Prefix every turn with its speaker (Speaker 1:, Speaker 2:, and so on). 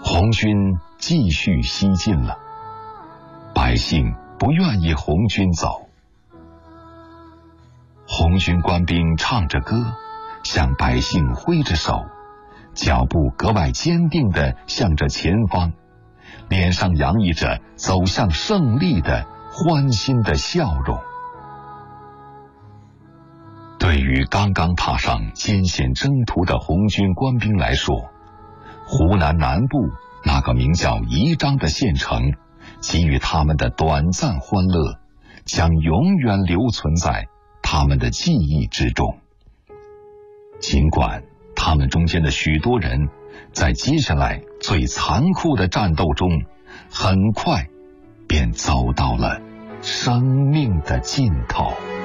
Speaker 1: 红军继续西进了，百姓不愿意红军走。红军官兵唱着歌，向百姓挥着手，脚步格外坚定地向着前方，脸上洋溢着走向胜利的欢欣的笑容。对于刚刚踏上艰险征途的红军官兵来说，湖南南部那个名叫宜章的县城给予他们的短暂欢乐，将永远留存在他们的记忆之中。尽管他们中间的许多人在接下来最残酷的战斗中很快便走到了生命的尽头。